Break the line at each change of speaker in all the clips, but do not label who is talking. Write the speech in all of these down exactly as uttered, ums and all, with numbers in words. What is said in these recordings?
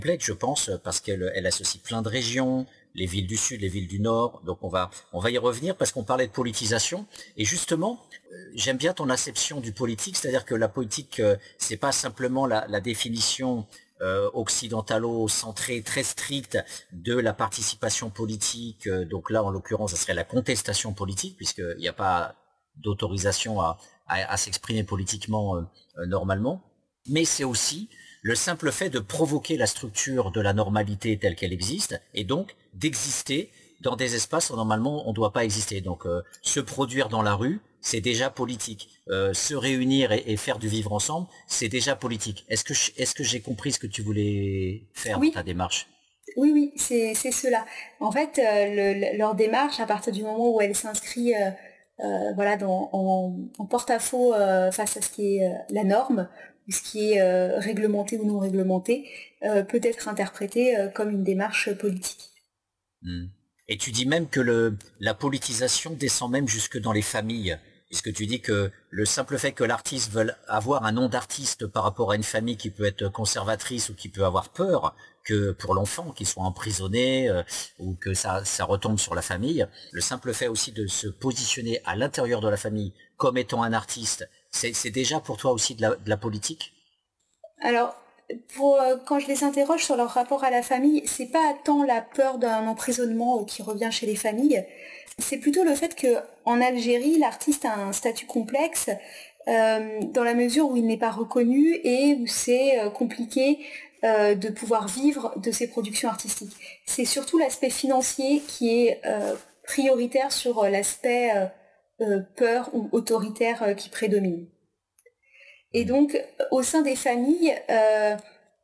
complète, je pense, parce qu'elle elle associe plein de régions, les villes du Sud, les villes du Nord. Donc on va on va y revenir parce qu'on parlait de politisation. Et justement, euh, j'aime bien ton acception du politique, c'est-à-dire que la politique, euh, c'est pas simplement la, la définition euh, occidentalo-centrée très stricte de la participation politique. Euh, donc là, en l'occurrence, ça serait la contestation politique, puisqu'il n'y a pas d'autorisation à, à, à s'exprimer politiquement euh, euh, normalement. Mais c'est aussi le simple fait de provoquer la structure de la normalité telle qu'elle existe, et donc d'exister dans des espaces où normalement on ne doit pas exister. Donc euh, se produire dans la rue, c'est déjà politique. Euh, se réunir et, et faire du vivre ensemble, c'est déjà politique. Est-ce que je, est-ce que j'ai compris ce que tu voulais faire dans
Oui,
ta démarche?
oui, oui, c'est, c'est cela. En fait, euh, le- le- leur démarche, à partir du moment où elle s'inscrit euh, euh, voilà, dans, en, en porte-à-faux euh, face à ce qui est euh, la norme, ou ce qui est euh, réglementé ou non réglementé, euh, peut être interprétée euh, comme une démarche politique.
Hmm. Et tu dis même que le, la politisation descend même jusque dans les familles, puisque tu dis que le simple fait que l'artiste veuille avoir un nom d'artiste par rapport à une famille qui peut être conservatrice ou qui peut avoir peur que pour l'enfant qu'il soit emprisonné euh, ou que ça, ça retombe sur la famille, le simple fait aussi de se positionner à l'intérieur de la famille comme étant un artiste, c'est, c'est déjà pour toi aussi de la, de la politique?
Alors, pour, euh, quand je les interroge sur leur rapport à la famille, c'est pas tant la peur d'un emprisonnement euh, qui revient chez les familles, c'est plutôt le fait que en Algérie, l'artiste a un statut complexe euh, dans la mesure où il n'est pas reconnu et où c'est euh, compliqué euh, de pouvoir vivre de ses productions artistiques. C'est surtout l'aspect financier qui est euh, prioritaire sur euh, l'aspect euh, euh, peur ou autoritaire euh, qui prédomine. Et donc, au sein des familles, euh,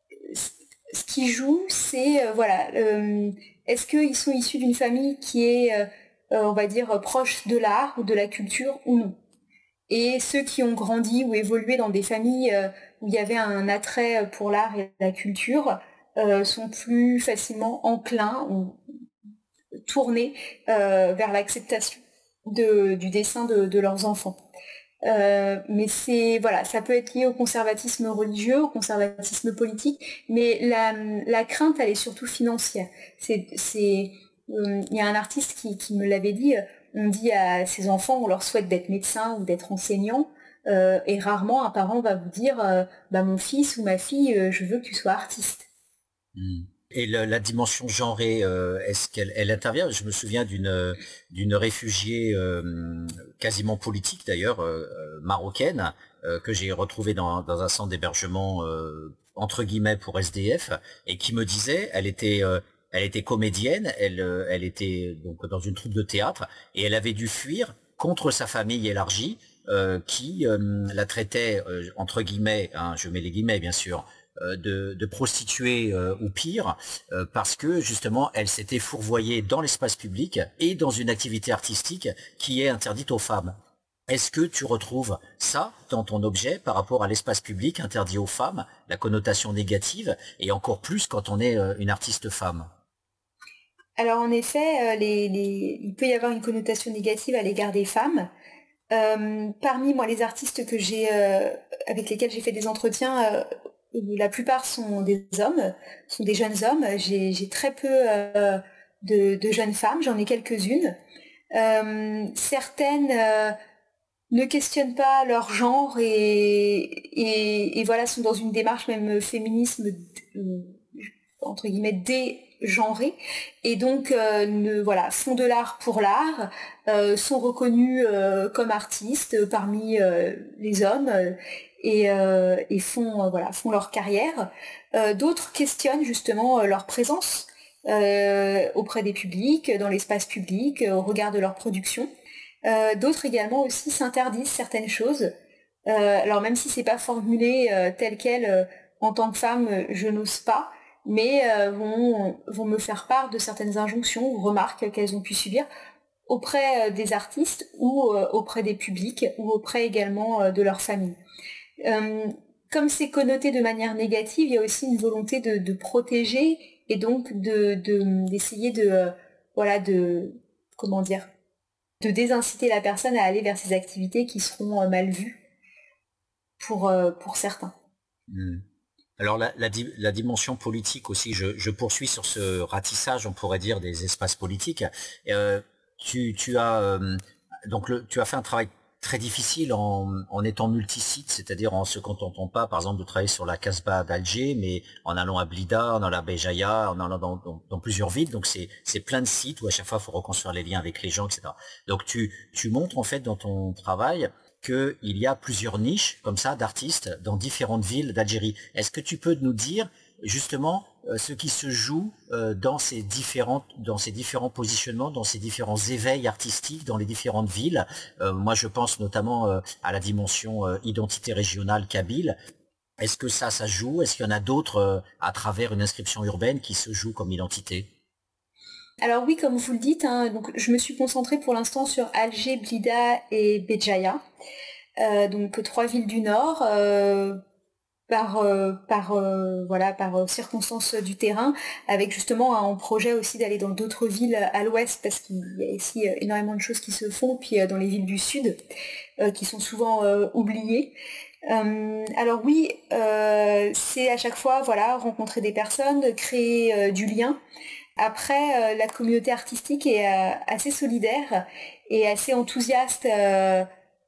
ce qui joue, c'est, euh, voilà, euh, est-ce qu'ils sont issus d'une famille qui est, euh, euh, on va dire, proche de l'art ou de la culture ou non. Et ceux qui ont grandi ou évolué dans des familles euh, où il y avait un attrait pour l'art et la culture euh, sont plus facilement enclins ou tournés euh, vers l'acceptation de, du dessin de, de leurs enfants. Euh, mais c'est voilà, ça peut être lié au conservatisme religieux, au conservatisme politique, mais la, la crainte, elle est surtout financière. C'est, c'est, euh, il y a un artiste qui, qui me l'avait dit. On dit à ses enfants, on leur souhaite d'être médecin ou d'être enseignant, euh, et rarement un parent va vous dire, euh, bah mon fils ou ma fille, euh, je veux que tu sois artiste.
Hmm. Et le- la dimension genrée, euh, est-ce qu'elle elle intervient? Je me souviens d'une d'une réfugiée euh, quasiment politique d'ailleurs, euh, euh, marocaine, euh, que j'ai retrouvée dans, dans un centre d'hébergement euh, entre guillemets pour S D F, et qui me disait, elle était euh, elle était comédienne, elle euh, elle était donc dans une troupe de théâtre, et elle avait dû fuir contre sa famille élargie, euh, qui euh, la traitait euh, entre guillemets, hein, je mets les guillemets bien sûr, de, de prostituée euh, ou pire, euh, parce que justement elle s'était fourvoyée dans l'espace public et dans une activité artistique qui est interdite aux femmes. Est-ce que tu retrouves ça dans ton objet par rapport à l'espace public interdit aux femmes, la connotation négative, et encore plus quand on est euh, une artiste femme?
Alors en effet, euh, les, les, il peut y avoir une connotation négative à l'égard des femmes. Euh, parmi moi les artistes que j'ai euh, avec lesquels j'ai fait des entretiens, euh, la plupart sont des hommes, sont des jeunes hommes. J'ai, j'ai très peu euh, de, de jeunes femmes, j'en ai quelques-unes. Euh, certaines euh, ne questionnent pas leur genre et, et, et voilà, sont dans une démarche même féminisme euh, entre guillemets dégenrés, et donc euh, ne, voilà, font de l'art pour l'art, euh, sont reconnus euh, comme artistes parmi euh, les hommes, euh, et, euh, et font, euh, voilà, font leur carrière. Euh, d'autres questionnent justement euh, leur présence euh, auprès des publics, dans l'espace public, euh, au regard de leur production. Euh, d'autres également aussi s'interdisent certaines choses. Euh, alors même si c'est pas formulé euh, tel quel, euh, en tant que femme, je n'ose pas, mais euh, vont, vont me faire part de certaines injonctions ou remarques qu'elles ont pu subir auprès euh, des artistes ou euh, auprès des publics ou auprès également euh, de leur famille. Euh, Comme c'est connoté de manière négative, il y a aussi une volonté de, de protéger et donc de, de, d'essayer de, euh, voilà, de, comment dire, de désinciter la personne à aller vers ces activités qui seront euh, mal vues pour, euh, pour certains.
Hmm. Alors la, la, la dimension politique aussi, je, je poursuis sur ce ratissage, on pourrait dire, des espaces politiques. Euh, tu, tu as euh, donc le, tu as fait un travail très difficile en, en étant multisite, c'est-à-dire en se contentant pas, par exemple, de travailler sur la Casbah d'Alger, mais en allant à Blida, en allant à Béjaïa, en allant dans, dans, dans plusieurs villes. Donc c'est, c'est plein de sites où à chaque fois il faut reconstruire les liens avec les gens, et cetera. Donc tu, tu montres en fait dans ton travail qu'il y a plusieurs niches comme ça d'artistes dans différentes villes d'Algérie. Est-ce que tu peux nous dire justement euh, ce qui se joue euh, dans ces différents dans ces différents positionnements, dans ces différents éveils artistiques dans les différentes villes? Euh, moi, je pense notamment euh, à la dimension euh, identité régionale kabyle. Est-ce que ça, ça joue? Est-ce qu'il y en a d'autres euh, à travers une inscription urbaine qui se joue comme identité?
Alors oui, comme vous le dites, hein, donc je me suis concentrée pour l'instant sur Alger, Blida et Béjaïa, euh, donc trois villes du Nord. Euh, par euh, par euh, voilà par euh, circonstances du terrain, avec justement un projet aussi d'aller dans d'autres villes à l'ouest, parce qu'il y a ici euh, énormément de choses qui se font, puis euh, dans les villes du sud euh, qui sont souvent euh, oubliées. Euh, alors oui, euh, c'est à chaque fois voilà rencontrer des personnes, créer euh, du lien. Après, euh, la communauté artistique est euh, assez solidaire et assez enthousiaste euh,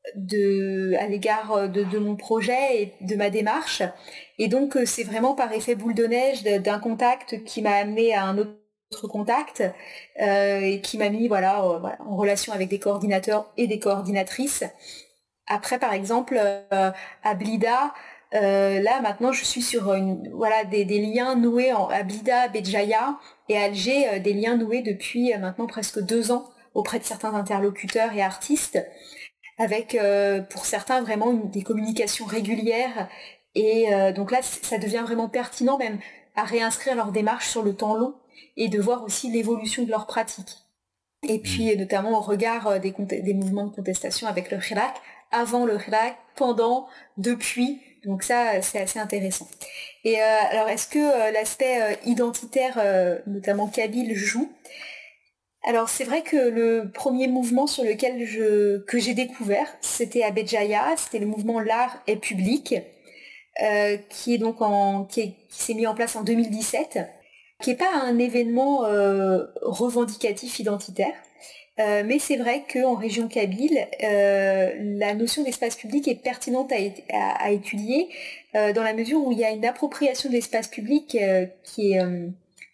de, à l'égard de, de mon projet et de ma démarche. Et donc, euh, c'est vraiment par effet boule de neige d'un contact qui m'a amené à un autre contact euh, et qui m'a mis voilà, euh, voilà, en relation avec des coordinateurs et des coordinatrices. Après, par exemple, euh, à Blida, euh, là maintenant je suis sur une, voilà, des, des liens noués en, à Blida, Béjaïa et à Alger, euh, des liens noués depuis euh, maintenant presque deux ans auprès de certains interlocuteurs et artistes, avec euh, pour certains vraiment une, des communications régulières. Et euh, donc là, ça devient vraiment pertinent même à réinscrire leur démarche sur le temps long et de voir aussi l'évolution de leur pratique. Et puis mmh. notamment au regard des, des mouvements de contestation avec le Hirak, avant le Hirak, pendant, depuis. Donc ça, c'est assez intéressant. Et euh, alors, est-ce que euh, l'aspect euh, identitaire, euh, notamment kabyle, joue? Alors c'est vrai que le premier mouvement sur lequel je, que j'ai découvert, c'était à Béjaïa, c'était le mouvement L'Art est public, euh, qui est donc en, qui, est, qui s'est mis en place en deux mille dix-sept, qui n'est pas un événement euh, revendicatif identitaire, euh, mais c'est vrai qu'en région kabyle, euh, la notion d'espace public est pertinente à, à, à étudier, euh, dans la mesure où il y a une appropriation de l'espace public euh, qui est, euh,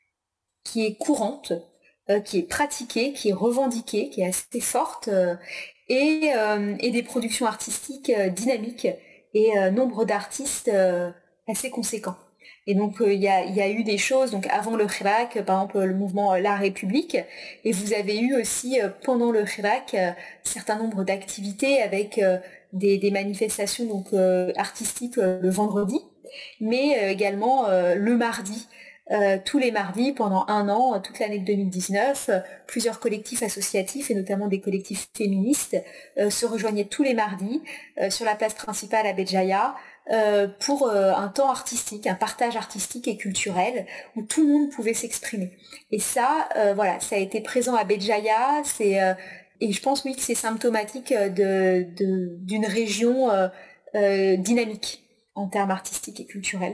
qui est courante, euh, qui est pratiquée, qui est revendiquée, qui est assez forte, euh, et, euh, et des productions artistiques euh, dynamiques et euh, nombre d'artistes euh, assez conséquents. Et donc il euh, y, a, y a eu des choses, donc avant le Hirak, par exemple le mouvement euh, La République, et vous avez eu aussi euh, pendant le Hirak un euh, certain nombre d'activités avec euh, des, des manifestations donc, euh, artistiques euh, le vendredi, mais euh, également euh, le mardi. Euh, tous les mardis pendant un an, toute l'année de deux mille dix-neuf, euh, plusieurs collectifs associatifs et notamment des collectifs féministes euh, se rejoignaient tous les mardis euh, sur la place principale à Béjaïa euh, pour euh, un temps artistique, un partage artistique et culturel où tout le monde pouvait s'exprimer. Et ça, euh, voilà, ça a été présent à Béjaïa, c'est euh, et je pense oui que c'est symptomatique de, de, d'une région euh, euh, dynamique en termes artistiques et culturels,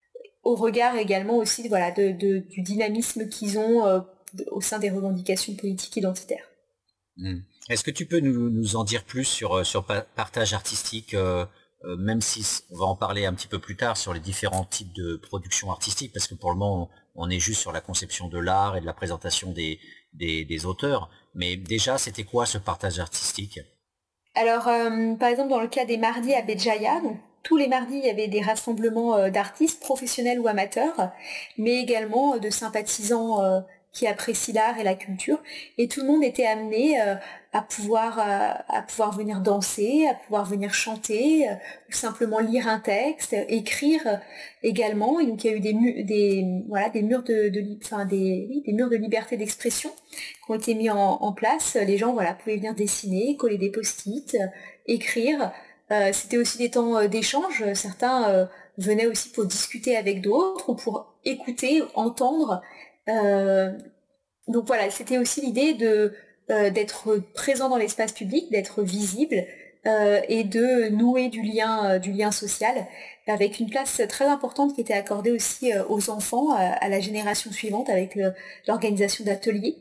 au regard également aussi voilà, de, de, du dynamisme qu'ils ont euh, au sein des revendications politiques identitaires.
Mmh. Est-ce que tu peux nous, nous en dire plus sur, sur partage artistique, euh, euh, même si on va en parler un petit peu plus tard sur les différents types de production artistique, parce que pour le moment on, on est juste sur la conception de l'art et de la présentation des, des, des auteurs, mais déjà c'était quoi ce partage artistique?
Alors euh, par exemple dans le cas des mardis à Béjaïa, donc tous les mardis, il y avait des rassemblements d'artistes, professionnels ou amateurs, mais également de sympathisants euh, qui apprécient l'art et la culture. Et tout le monde était amené euh, à, pouvoir, euh, à pouvoir venir danser, à pouvoir venir chanter, euh, ou simplement lire un texte, écrire euh, également. Et donc il y a eu des, mu- des, voilà, des, murs, de, de, enfin, des, oui, des murs de liberté d'expression qui ont été mis en, en place. Les gens voilà, pouvaient venir dessiner, coller des post-it, euh, écrire. Euh, c'était aussi des temps euh, d'échange. Certains euh, venaient aussi pour discuter avec d'autres ou pour écouter, entendre. Euh, donc voilà, c'était aussi l'idée de, euh, d'être présent dans l'espace public, d'être visible euh, et de nouer du lien, euh, du lien social, avec une place très importante qui était accordée aussi euh, aux enfants, à, à la génération suivante, avec le, l'organisation d'ateliers.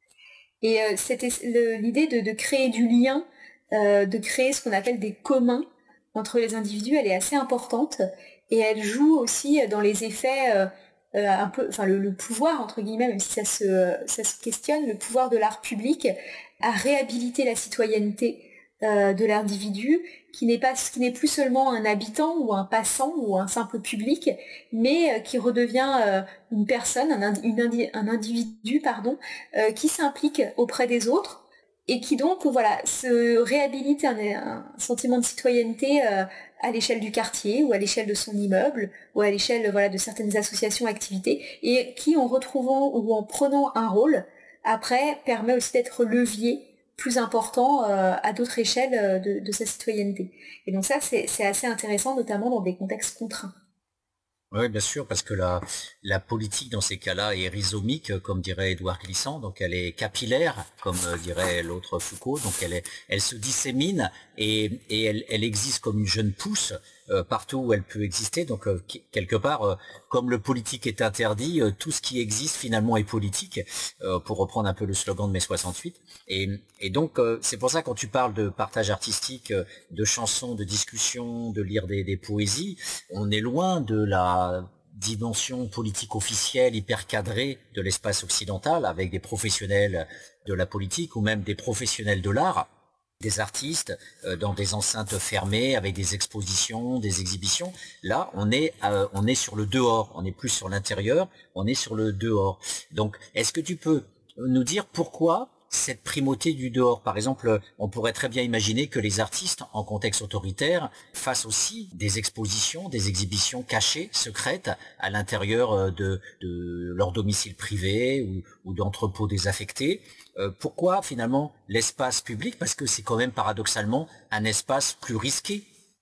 Et euh, c'était le, l'idée de, de créer du lien, euh, de créer ce qu'on appelle des communs entre les individus, elle est assez importante, et elle joue aussi dans les effets... Euh, Euh, un peu, enfin le, le pouvoir entre guillemets, même si ça se, ça se questionne, le pouvoir de l'art public à réhabiliter la citoyenneté euh, de l'individu, qui n'est pas, qui n'est plus seulement un habitant ou un passant ou un simple public, mais euh, qui redevient euh, une personne, un, indi- une indi- un individu, pardon, euh, qui s'implique auprès des autres et qui donc voilà se réhabilite un, un sentiment de citoyenneté euh, à l'échelle du quartier ou à l'échelle de son immeuble ou à l'échelle voilà de certaines associations activités, et qui en retrouvant ou en prenant un rôle après permet aussi d'être levier plus important euh, à d'autres échelles euh, de, de sa citoyenneté. Et donc ça c'est, c'est assez intéressant, notamment dans des contextes contraints.
Oui, bien sûr, parce que la, la politique dans ces cas-là est rhizomique, euh, comme dirait Édouard Glissant, donc elle est capillaire, comme euh, dirait l'autre Foucault, donc elle, est, elle se dissémine et, et elle, elle existe comme une jeune pousse euh, partout où elle peut exister. Donc euh, quelque part, euh, comme le politique est interdit, euh, tout ce qui existe finalement est politique, euh, pour reprendre un peu le slogan de mai soixante-huit. Et, et donc euh, c'est pour ça, quand tu parles de partage artistique, euh, de chansons, de discussions, de lire des, des poésies, on est loin de la dimension politique officielle hyper cadrée de l'espace occidental, avec des professionnels de la politique ou même des professionnels de l'art, des artistes euh, dans des enceintes fermées avec des expositions, des exhibitions. Là, on est euh, on est sur le dehors, on n'est plus sur l'intérieur, on est sur le dehors. Donc, est-ce que tu peux nous dire pourquoi cette primauté du dehors? Par exemple, on pourrait très bien imaginer que les artistes, en contexte autoritaire, fassent aussi des expositions, des exhibitions cachées, secrètes, à l'intérieur de, de leur domicile privé ou, ou d'entrepôts désaffectés. Euh, pourquoi finalement l'espace public? Parce que c'est quand même paradoxalement un espace plus risqué.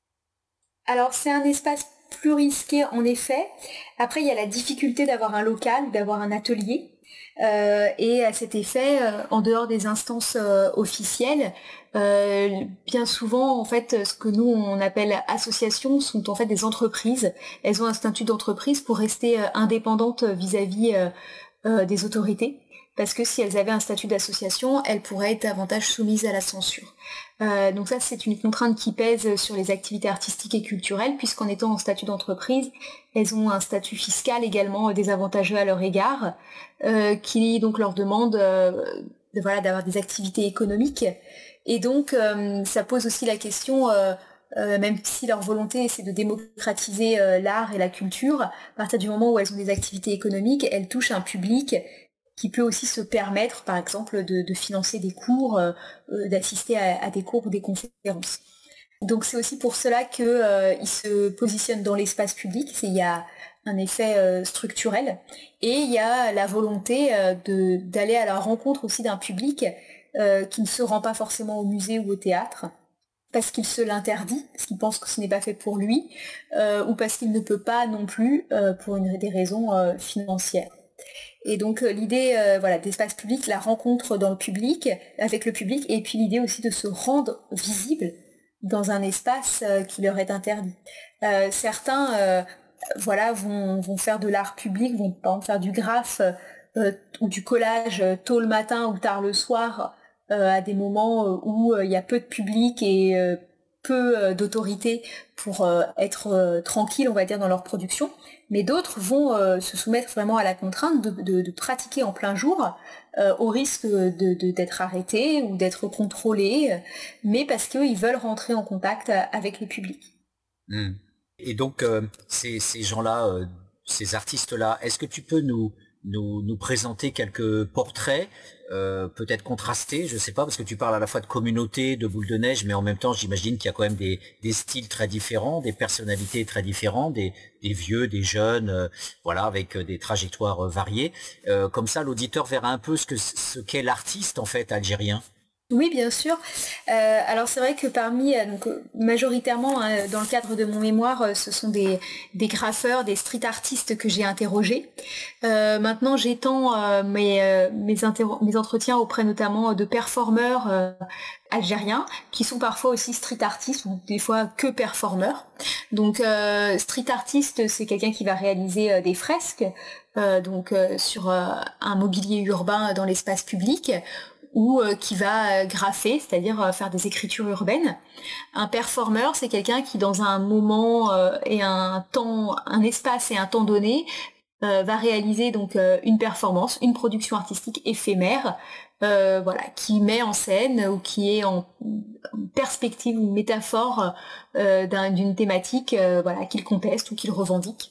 Alors c'est un espace plus risqué en effet. Après il y a la difficulté d'avoir un local, d'avoir un atelier. Euh, et à cet effet, euh, en dehors des instances euh, officielles, euh, bien souvent, en fait, ce que nous on appelle associations sont en fait des entreprises. Elles ont un statut d'entreprise pour rester euh, indépendantes vis-à-vis euh, euh, des autorités, parce que si elles avaient un statut d'association, elles pourraient être davantage soumises à la censure. Euh, donc ça, c'est une contrainte qui pèse sur les activités artistiques et culturelles, puisqu'en étant en statut d'entreprise, elles ont un statut fiscal également désavantageux à leur égard, euh, qui donc leur demande euh, de, voilà, d'avoir des activités économiques. Et donc, euh, ça pose aussi la question... Euh, Euh, même si leur volonté c'est de démocratiser euh, l'art et la culture, à partir du moment où elles ont des activités économiques, elles touchent un public qui peut aussi se permettre, par exemple, de, de financer des cours, euh, d'assister à, à des cours ou des conférences. Donc c'est aussi pour cela qu'ils euh, se positionnent dans l'espace public. C'est, il y a un effet euh, structurel, et il y a la volonté euh, de, d'aller à la rencontre aussi d'un public euh, qui ne se rend pas forcément au musée ou au théâtre, parce qu'il se l'interdit, parce qu'il pense que ce n'est pas fait pour lui, euh, ou parce qu'il ne peut pas non plus euh, pour une, des raisons euh, financières. Et donc euh, l'idée euh, voilà, d'espace public, la rencontre dans le public, avec le public, et puis l'idée aussi de se rendre visible dans un espace euh, qui leur est interdit. Euh, certains euh, voilà, vont, vont faire de l'art public, vont par exemple faire du graphe euh, ou du collage euh, tôt le matin ou tard le soir, Euh, à des moments euh, où il euh, y a peu de public et euh, peu euh, d'autorité pour euh, être euh, tranquille, on va dire, dans leur production. Mais d'autres vont euh, se soumettre vraiment à la contrainte de, de, de pratiquer en plein jour, euh, au risque de, de, d'être arrêtés ou d'être contrôlés, euh, mais parce qu'ils veulent rentrer en contact avec le public.
Mmh. Et donc, euh, ces, ces gens-là, euh, ces artistes-là, est-ce que tu peux nous, nous, nous présenter quelques portraits, euh, peut-être contrastés, je sais pas, parce que tu parles à la fois de communauté, de boule de neige, mais en même temps, j'imagine qu'il y a quand même des, des styles très différents, des personnalités très différentes, des, des vieux, des jeunes, euh, voilà, avec des trajectoires variées. Euh, comme ça, l'auditeur verra un peu ce que ce qu'est l'artiste, en fait, algérien.
Oui, bien sûr. Euh, alors c'est vrai que parmi, euh, donc, majoritairement, hein, dans le cadre de mon mémoire, euh, ce sont des, des graffeurs, des street artistes que j'ai interrogés. Euh, maintenant, j'étends euh, mes, euh, mes, interro- mes entretiens auprès notamment de performeurs euh, algériens, qui sont parfois aussi street artistes, ou des fois que performeurs. Donc euh, street artiste, c'est quelqu'un qui va réaliser euh, des fresques, euh, donc euh, sur euh, un mobilier urbain dans l'espace public, ou euh, qui va euh, graffer, c'est-à-dire euh, faire des écritures urbaines. Un performeur, c'est quelqu'un qui, dans un moment euh, et un temps, un espace et un temps donné, euh, va réaliser donc euh, une performance, une production artistique éphémère, euh, voilà, qui met en scène ou qui est en perspective ou métaphore euh, d'un, d'une thématique, euh, voilà, qu'il conteste ou qu'il revendique.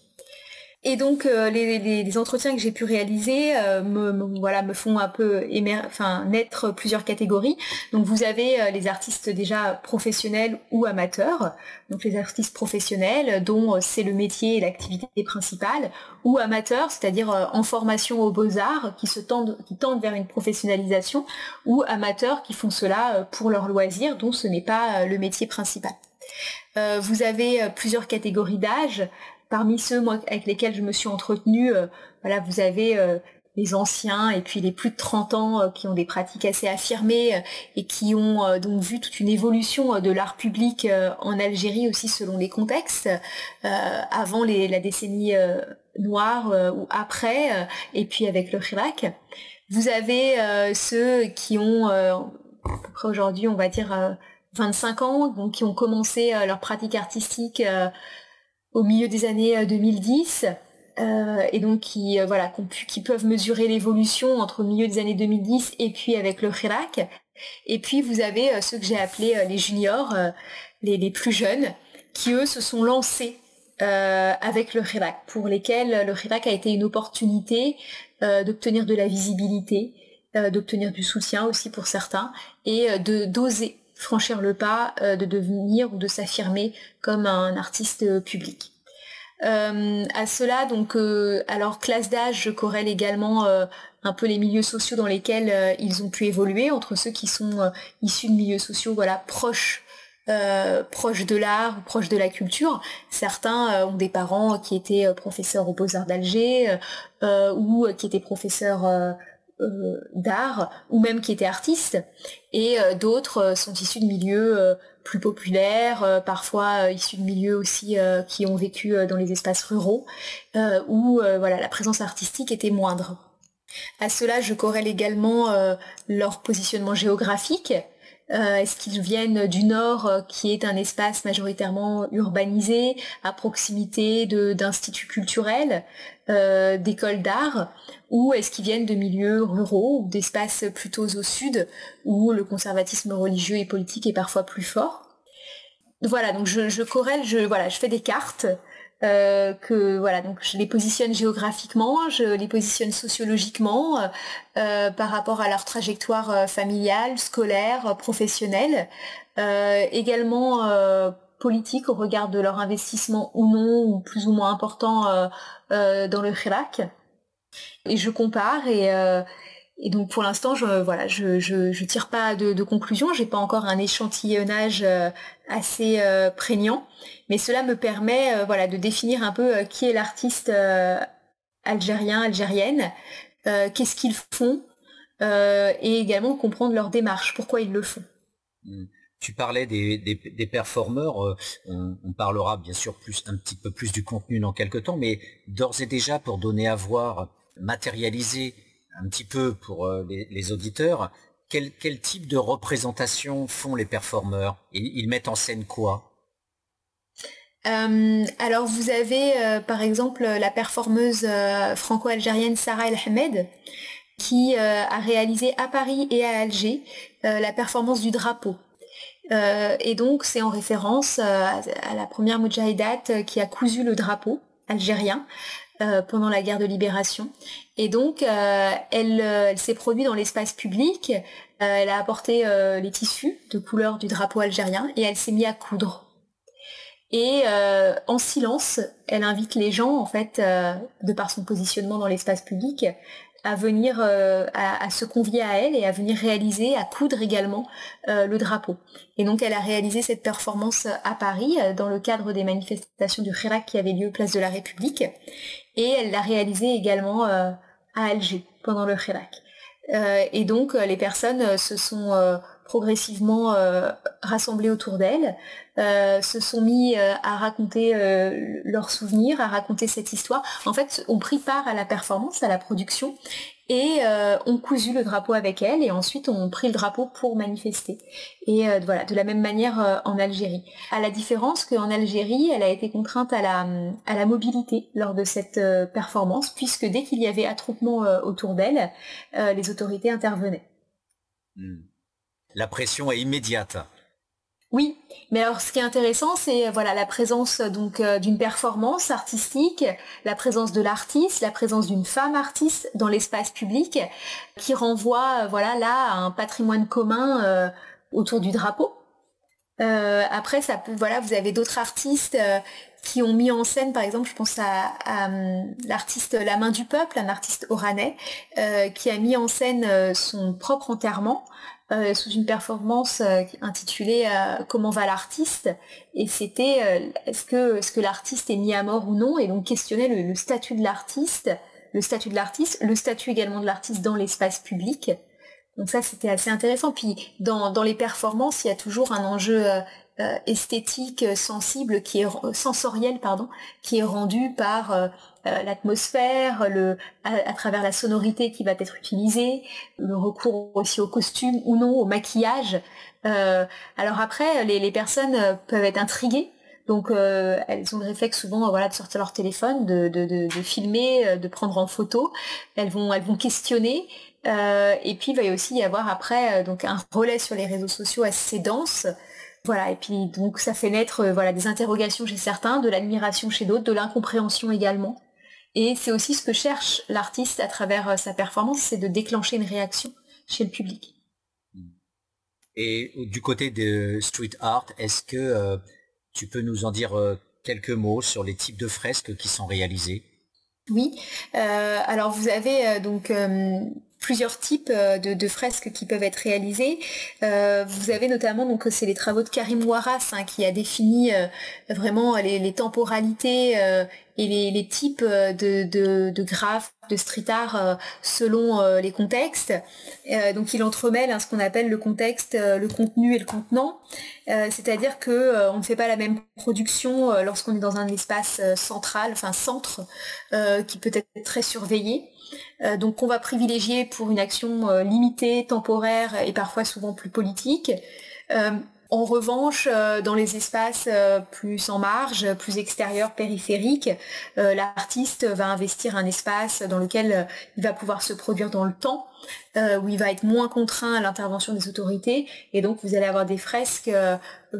Et donc euh, les, les, les entretiens que j'ai pu réaliser euh, me, me, voilà, me font un peu émer... enfin, naître plusieurs catégories. Donc vous avez euh, les artistes déjà professionnels ou amateurs, donc les artistes professionnels dont euh, c'est le métier et l'activité principale, ou amateurs, c'est-à-dire euh, en formation aux beaux-arts, qui se tendent, qui tendent vers une professionnalisation, ou amateurs qui font cela euh, pour leur loisir, dont ce n'est pas euh, le métier principal. Euh, vous avez euh, plusieurs catégories d'âge. Parmi ceux moi, avec lesquels je me suis entretenue, euh, voilà, vous avez euh, les anciens et puis les plus de trente ans euh, qui ont des pratiques assez affirmées euh, et qui ont euh, donc vu toute une évolution euh, de l'art public euh, en Algérie aussi selon les contextes, euh, avant les, la décennie euh, noire euh, ou après, euh, et puis avec le Hirak. Vous avez euh, ceux qui ont, euh, à peu près aujourd'hui, on va dire, euh, vingt-cinq ans, donc qui ont commencé euh, leur pratique artistique euh, au milieu des années deux mille dix, euh, et donc qui, euh, voilà, qui peuvent mesurer l'évolution entre le milieu des années deux mille dix et puis avec le Hirak. Et puis vous avez euh, ceux que j'ai appelés euh, les juniors, euh, les, les plus jeunes, qui eux se sont lancés euh, avec le Hirak, pour lesquels le Hirak a été une opportunité euh, d'obtenir de la visibilité, euh, d'obtenir du soutien aussi pour certains, et euh, de d'oser franchir le pas euh, de devenir ou de s'affirmer comme un artiste public. Euh, à cela, donc, euh, alors classe d'âge, je corrèle également euh, un peu les milieux sociaux dans lesquels euh, ils ont pu évoluer, entre ceux qui sont euh, issus de milieux sociaux, voilà, proches, euh, proches de l'art ou proches de la culture. Certains euh, ont des parents qui étaient euh, professeurs aux Beaux-Arts d'Alger euh, ou euh, qui étaient professeurs euh, euh, d'art, ou même qui étaient artistes, et euh, d'autres euh, sont issus de milieux euh, plus populaires, euh, parfois euh, issus de milieux aussi euh, qui ont vécu euh, dans les espaces ruraux, euh, où euh, voilà, la présence artistique était moindre. À cela, je corrèle également euh, leur positionnement géographique. Euh, est-ce qu'ils viennent du Nord, euh, qui est un espace majoritairement urbanisé, à proximité de, d'instituts culturels, euh, d'écoles d'art, ou est-ce qu'ils viennent de milieux ruraux, ou d'espaces plutôt au sud, où le conservatisme religieux et politique est parfois plus fort? Voilà, donc je, je corrèle, je, voilà, je fais des cartes. Euh, que voilà, donc je les positionne géographiquement, je les positionne sociologiquement euh, euh, par rapport à leur trajectoire euh, familiale, scolaire, euh, professionnelle, euh, également euh, politique au regard de leur investissement ou non, ou plus ou moins important euh, euh, dans le Hirak. Et je compare et euh, Et donc pour l'instant, je voilà, je, je, je tire pas de, de conclusion, j'ai pas encore un échantillonnage euh, assez euh, prégnant, mais cela me permet euh, voilà de définir un peu euh, qui est l'artiste euh, algérien, algérienne, euh, qu'est-ce qu'ils font, euh, et également comprendre leur démarche, pourquoi ils le font.
Tu parlais des, des, des performeurs, euh, on, on parlera bien sûr plus un petit peu plus du contenu dans quelques temps, mais d'ores et déjà pour donner à voir, matérialiser un petit peu pour euh, les, les auditeurs, quel, quel type de représentation font les performeurs? Ils, ils mettent en scène quoi?
Euh, alors vous avez euh, par exemple la performeuse euh, franco-algérienne Sarah El Hamed, qui euh, a réalisé à Paris et à Alger euh, la performance du drapeau. Euh, et donc c'est en référence euh, à la première moudjahidate qui a cousu le drapeau algérien euh, pendant la guerre de libération. Et donc euh, elle, elle s'est produite dans l'espace public, euh, elle a apporté euh, les tissus de couleur du drapeau algérien et elle s'est mise à coudre. Et euh, en silence, elle invite les gens, en fait, euh, de par son positionnement dans l'espace public, à venir, euh, à, à se convier à elle et à venir réaliser, à coudre également euh, le drapeau. Et donc elle a réalisé cette performance à Paris euh, dans le cadre des manifestations du Hirak qui avaient lieu place de la République. Et elle l'a réalisé également euh, à Alger pendant le Hirak. Euh, et donc euh, les personnes euh, se sont euh, progressivement euh, rassemblées autour d'elle, euh, se sont mis euh, à raconter euh, leurs souvenirs, à raconter cette histoire. En fait, ont pris part à la performance, à la production, et euh, ont cousu le drapeau avec elle, et ensuite ont pris le drapeau pour manifester. Et euh, voilà, de la même manière euh, en Algérie. À la différence qu'en Algérie, elle a été contrainte à la, à la mobilité lors de cette euh, performance, puisque dès qu'il y avait attroupement euh, autour d'elle, euh, les autorités intervenaient.
Mmh. La pression est immédiate.
Oui, mais alors ce qui est intéressant, c'est voilà la présence donc euh, d'une performance artistique, la présence de l'artiste, la présence d'une femme artiste dans l'espace public, qui renvoie euh, voilà là à un patrimoine commun euh, autour du drapeau. Euh, après, ça peut voilà, vous avez d'autres artistes euh, qui ont mis en scène, par exemple, je pense à, à, à l'artiste La Main du Peuple, un artiste oranais, euh, qui a mis en scène euh, son propre enterrement. Euh, sous une performance euh, intitulée euh, Comment va l'artiste, et c'était euh, est-ce que, est-ce que l'artiste est mis à mort ou non, et donc questionnait le, le statut de l'artiste, le statut de l'artiste, le statut également de l'artiste dans l'espace public. Donc ça c'était assez intéressant. Puis dans, dans les performances, il y a toujours un enjeu euh, euh, esthétique, sensible, qui est sensoriel, pardon, qui est rendu par euh, Euh, l'atmosphère, le, à, à travers la sonorité qui va être utilisée, le recours aussi au costume ou non, au maquillage. Euh, alors après, les, les personnes peuvent être intriguées, donc euh, elles ont le réflexe souvent voilà, de sortir leur téléphone, de, de, de, de filmer, de prendre en photo. Elles vont, elles vont questionner. Euh, et puis il va aussi y avoir après donc un relais sur les réseaux sociaux assez dense. Voilà, et puis donc ça fait naître euh, voilà, des interrogations chez certains, de l'admiration chez d'autres, de l'incompréhension également. Et c'est aussi ce que cherche l'artiste à travers euh, sa performance, c'est de déclencher une réaction chez le public.
Et du côté de street art, est-ce que euh, tu peux nous en dire euh, quelques mots sur les types de fresques qui sont réalisées?
Oui, euh, alors vous avez euh, donc euh, plusieurs types euh, de, de fresques qui peuvent être réalisées. Euh, vous avez notamment, donc c'est les travaux de Karim Ouaras hein, qui a défini euh, vraiment les, les temporalités euh, et les, les types de, de, de graphes, de street art euh, selon euh, les contextes. Euh, donc il entremêle hein, ce qu'on appelle le contexte, euh, le contenu et le contenant. Euh, c'est-à-dire que euh, on ne fait pas la même production euh, lorsqu'on est dans un espace euh, central, enfin centre, euh, qui peut être très surveillé. Euh, donc on va privilégier pour une action euh, limitée, temporaire et parfois souvent plus politique. Euh, en revanche, euh, dans les espaces euh, plus en marge, plus extérieurs, périphériques, euh, l'artiste va investir un espace dans lequel euh, il va pouvoir se produire dans le temps, euh, où il va être moins contraint à l'intervention des autorités, et donc vous allez avoir des fresques euh,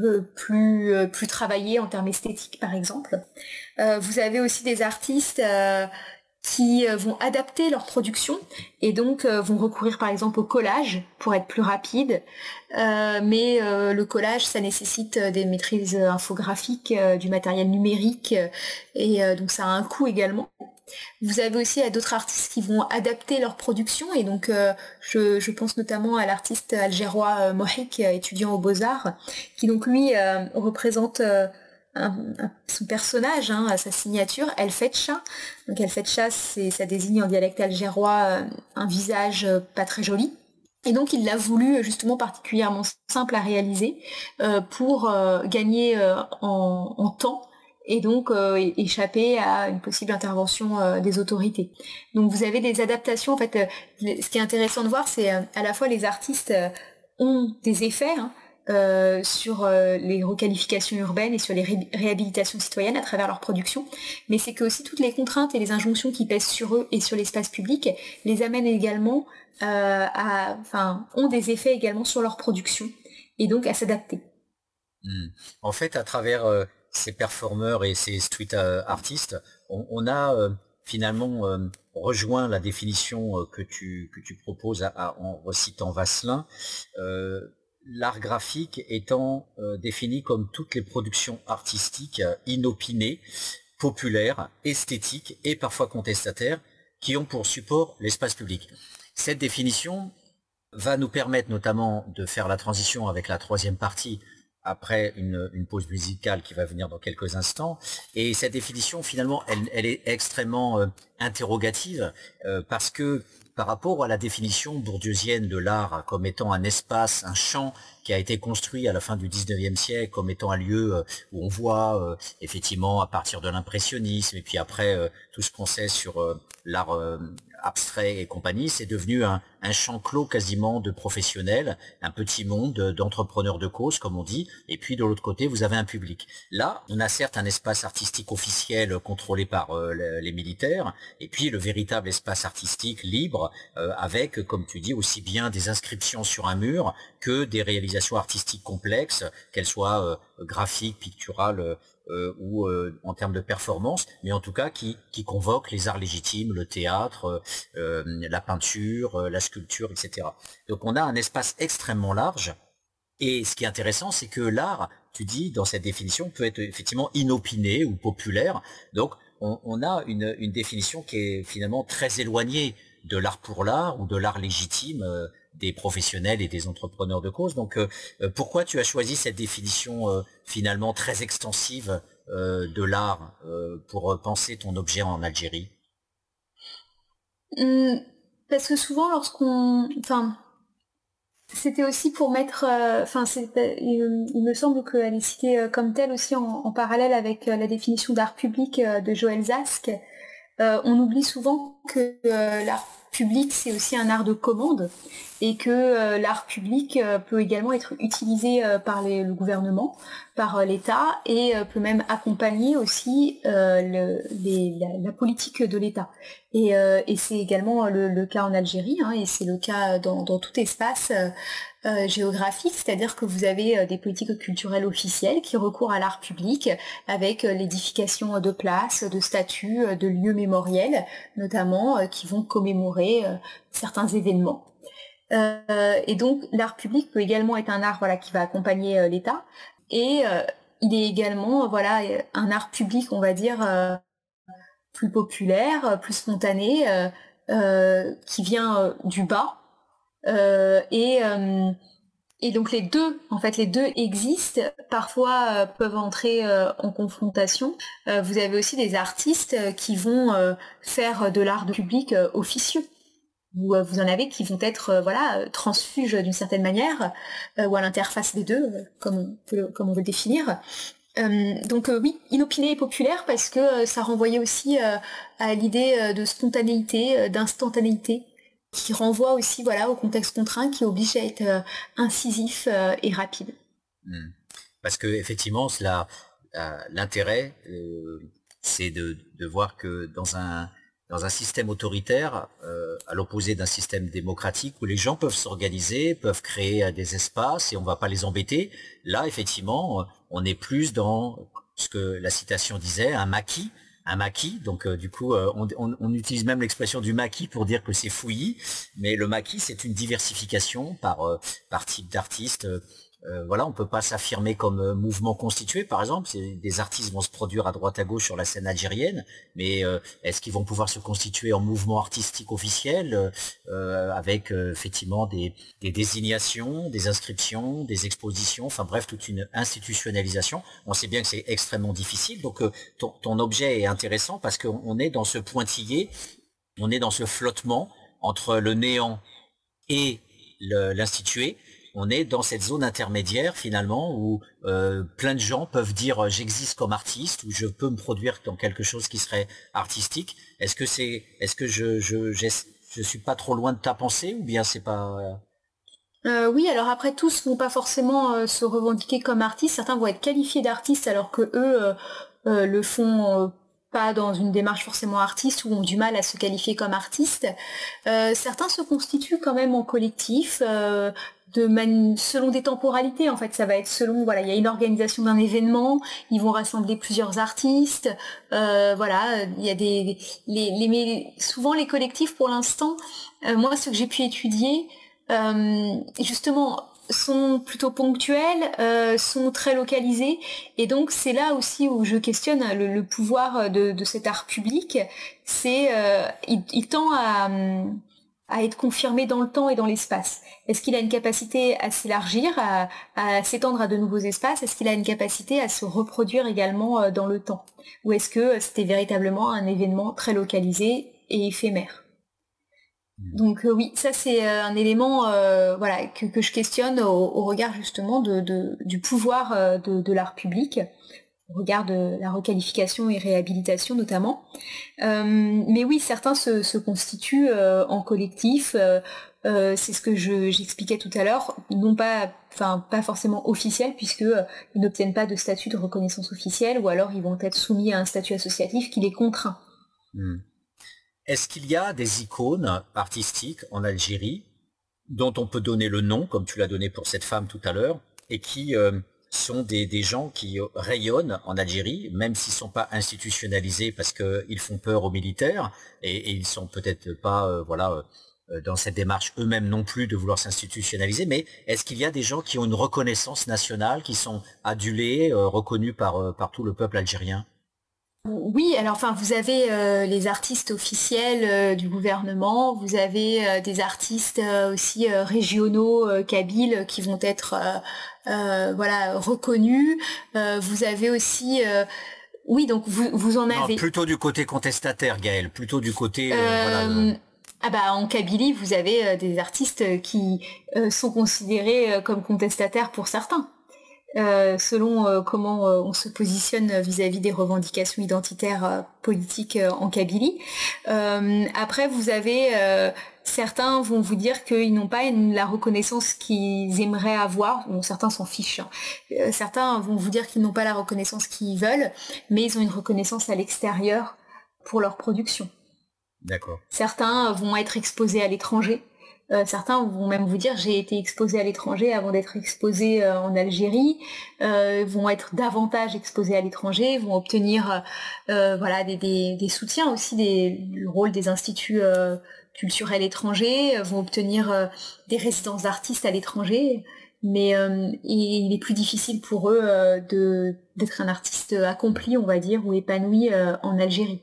plus, euh, plus travaillées en termes esthétiques, par exemple. Euh, vous avez aussi des artistes euh, qui vont adapter leur production et donc euh, vont recourir par exemple au collage pour être plus rapide. Euh, mais euh, le collage, ça nécessite des maîtrises infographiques, euh, du matériel numérique et euh, donc ça a un coût également. Vous avez aussi euh, d'autres artistes qui vont adapter leur production et donc euh, je, je pense notamment à l'artiste algérois euh, Mohik, étudiant aux Beaux-Arts, qui donc lui euh, représente euh, Un, un, son personnage, hein, sa signature, El Fetcha. Donc El Fetcha, c'est, ça désigne en dialecte algérois euh, un visage euh, pas très joli. Et donc il l'a voulu justement particulièrement simple à réaliser euh, pour euh, gagner euh, en, en temps et donc euh, échapper à une possible intervention euh, des autorités. Donc vous avez des adaptations. En fait, euh, ce qui est intéressant de voir, c'est euh, à la fois les artistes euh, ont des effets, hein, Euh, sur euh, les requalifications urbaines et sur les ré- réhabilitations citoyennes à travers leur production, mais c'est que aussi toutes les contraintes et les injonctions qui pèsent sur eux et sur l'espace public les amènent également euh, à, enfin, ont des effets également sur leur production et donc à s'adapter.
Mmh. En fait, à travers euh, ces performeurs et ces street euh, artistes, on, on a euh, finalement euh, rejoint la définition euh, que tu que tu proposes à, à- en recitant Vasselin. Euh, l'art graphique étant euh, défini comme toutes les productions artistiques euh, inopinées, populaires, esthétiques et parfois contestataires qui ont pour support l'espace public. Cette définition va nous permettre notamment de faire la transition avec la troisième partie après une, une pause musicale qui va venir dans quelques instants. Et cette définition, finalement, elle, elle est extrêmement euh, interrogative euh, parce que par rapport à la définition bourdieusienne de l'art comme étant un espace, un champ qui a été construit à la fin du dix-neuvième siècle comme étant un lieu où on voit euh, effectivement à partir de l'impressionnisme et puis après euh, tout ce qu'on sait sur euh, l'art euh, abstrait et compagnie, c'est devenu un, un champ clos quasiment de professionnels, un petit monde d'entrepreneurs de cause, comme on dit, et puis de l'autre côté, vous avez un public. Là, on a certes un espace artistique officiel contrôlé par euh, les militaires, et puis le véritable espace artistique libre, euh, avec, comme tu dis, aussi bien des inscriptions sur un mur que des réalisations artistiques complexes, qu'elles soient euh, graphiques, picturales, Euh, ou euh, en termes de performance, mais en tout cas qui, qui convoque les arts légitimes, le théâtre, euh, la peinture, euh, la sculpture, et cetera. Donc on a un espace extrêmement large, et ce qui est intéressant, c'est que l'art, tu dis, dans cette définition, peut être effectivement inopiné ou populaire, donc on, on a une, une définition qui est finalement très éloignée de l'art pour l'art ou de l'art légitime euh, des professionnels et des entrepreneurs de cause. Donc, euh, pourquoi tu as choisi cette définition euh, finalement très extensive euh, de l'art euh, pour penser ton objet en Algérie?
Mmh, parce que souvent, lorsqu'on... Enfin, c'était aussi pour mettre... Enfin, euh, il, il me semble qu'elle est citée euh, comme telle aussi en, en parallèle avec euh, la définition d'art public euh, de Joël Zask. Euh, on oublie souvent que euh, l'art public, c'est aussi un art de commande et que euh, l'art public euh, peut également être utilisé euh, par les, le gouvernement, par euh, l'État et euh, peut même accompagner aussi euh, le, les, la, la politique de l'État. Et, euh, et c'est également le, le cas en Algérie, hein, et c'est le cas dans, dans tout espace euh, euh, géographique, c'est-à-dire que vous avez euh, des politiques culturelles officielles qui recourent à l'art public avec euh, l'édification de places, de statues, euh, de lieux mémoriels, notamment euh, qui vont commémorer euh, certains événements. Euh, et donc l'art public peut également être un art voilà, qui va accompagner euh, l'État, et euh, il est également voilà, un art public, on va dire, euh, plus populaire, plus spontané, euh, euh, qui vient euh, du bas. Euh, et, euh, et donc les deux, en fait, les deux existent, parfois euh, peuvent entrer euh, en confrontation. Euh, vous avez aussi des artistes euh, qui vont euh, faire de l'art de public euh, officieux. Vous, vous en avez qui vont être euh, voilà, transfuges d'une certaine manière, euh, ou à l'interface des deux, euh, comme, on peut, comme on veut le définir. Euh, donc euh, oui, inopiné et populaire parce que euh, ça renvoyait aussi euh, à l'idée euh, de spontanéité, euh, d'instantanéité, qui renvoie aussi voilà, au contexte contraint qui oblige à être euh, incisif euh, et rapide.
Mmh. Parce que effectivement, cela, euh, l'intérêt, euh, c'est de, de voir que dans un dans un système autoritaire, euh, à l'opposé d'un système démocratique où les gens peuvent s'organiser, peuvent créer des espaces et on ne va pas les embêter, là, effectivement, on est plus dans ce que la citation disait, un maquis, un maquis. Donc, euh, du coup, euh, on, on, on utilise même l'expression du maquis pour dire que c'est fouillis, mais le maquis, c'est une diversification par, euh, par type d'artiste. Euh, voilà, on peut pas s'affirmer comme euh, mouvement constitué, par exemple. C'est, des artistes vont se produire à droite à gauche sur la scène algérienne, mais euh, est-ce qu'ils vont pouvoir se constituer en mouvement artistique officiel euh, avec euh, effectivement des, des désignations, des inscriptions, des expositions, enfin bref, toute une institutionnalisation. On sait bien que c'est extrêmement difficile. Donc euh, ton, ton objet est intéressant parce qu'on est dans ce pointillé, on est dans ce flottement entre le néant et le, l'institué. On est dans cette zone intermédiaire finalement où euh, plein de gens peuvent dire j'existe comme artiste ou je peux me produire dans quelque chose qui serait artistique. Est-ce que c'est, est-ce que je je je suis pas trop loin de ta pensée ou bien c'est pas
euh, Oui, alors après tous vont pas forcément euh, se revendiquer comme artistes. Certains vont être qualifiés d'artistes alors que eux euh, euh, le font euh, pas dans une démarche forcément artiste ou ont du mal à se qualifier comme artistes. Euh, certains se constituent quand même en collectif. Euh, de mani- selon des temporalités en fait, ça va être selon voilà, il y a une organisation d'un événement, ils vont rassembler plusieurs artistes, euh, voilà, il y a des les, les mais souvent les collectifs pour l'instant, euh, moi ce que j'ai pu étudier, euh, justement sont plutôt ponctuelles, euh, sont très localisées, et donc c'est là aussi où je questionne le, le pouvoir de, de cet art public. C'est, euh, il, il tend à, à être confirmé dans le temps et dans l'espace. Est-ce qu'il a une capacité à s'élargir, à, à s'étendre à de nouveaux espaces? Est-ce qu'il a une capacité à se reproduire également dans le temps? Ou est-ce que c'était véritablement un événement très localisé et éphémère? Donc euh, oui, ça c'est euh, un élément euh, voilà, que, que je questionne au, au regard justement de, de, du pouvoir euh, de, de l'art public, au regard de la requalification et réhabilitation notamment. Euh, mais oui, certains se, se constituent euh, en collectif, euh, euh, c'est ce que je, j'expliquais tout à l'heure, non pas, enfin pas forcément officiel, puisque euh, ils n'obtiennent pas de statut de reconnaissance officielle, ou alors ils vont être soumis à un statut associatif qui les contraint.
Mmh. Est-ce qu'il y a des icônes artistiques en Algérie dont on peut donner le nom, comme tu l'as donné pour cette femme tout à l'heure, et qui euh, sont des, des gens qui rayonnent en Algérie, même s'ils ne sont pas institutionnalisés parce qu'ils font peur aux militaires, et, et ils sont peut-être pas euh, voilà, euh, dans cette démarche eux-mêmes non plus de vouloir s'institutionnaliser, mais est-ce qu'il y a des gens qui ont une reconnaissance nationale, qui sont adulés, euh, reconnus par, euh, par tout le peuple algérien ?
Oui, alors enfin vous avez euh, les artistes officiels euh, du gouvernement, vous avez euh, des artistes euh, aussi euh, régionaux euh, kabyles qui vont être euh, euh, voilà reconnus. Euh, vous avez aussi euh, oui donc vous vous en
non,
avez
plutôt du côté contestataire, Gaëlle, plutôt du côté euh,
euh,
voilà. Le...
Ah bah en Kabylie vous avez euh, des artistes qui euh, sont considérés euh, comme contestataires pour certains. Euh, selon euh, comment euh, on se positionne vis-à-vis des revendications identitaires euh, politiques euh, en Kabylie. Euh, après, vous avez euh, certains vont vous dire qu'ils n'ont pas une, la reconnaissance qu'ils aimeraient avoir. Bon, certains s'en fichent. Hein. Euh, certains vont vous dire qu'ils n'ont pas la reconnaissance qu'ils veulent, mais ils ont une reconnaissance à l'extérieur pour leur production.
D'accord.
Certains vont être exposés à l'étranger. Euh, certains vont même vous dire j'ai été exposé à l'étranger avant d'être exposé euh, en Algérie, euh, vont être davantage exposés à l'étranger, vont obtenir euh, voilà des, des, des soutiens aussi, des, le rôle des instituts euh, culturels étrangers, vont obtenir euh, des résidences d'artistes à l'étranger, mais euh, il est plus difficile pour eux euh, de, d'être un artiste accompli, on va dire, ou épanoui euh, en Algérie.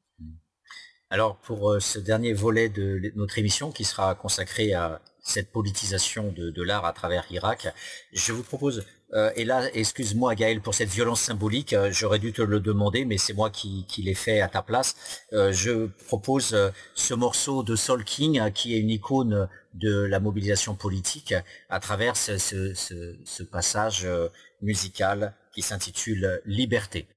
Alors pour euh, ce dernier volet de, de notre émission qui sera consacré à cette politisation de, de l'art à travers l'Irak, je vous propose, euh, et là excuse-moi Gaëlle pour cette violence symbolique, euh, j'aurais dû te le demander mais c'est moi qui, qui l'ai fait à ta place, euh, je propose euh, ce morceau de Soul King euh, qui est une icône de la mobilisation politique à travers ce, ce, ce, ce passage euh, musical qui s'intitule Liberté.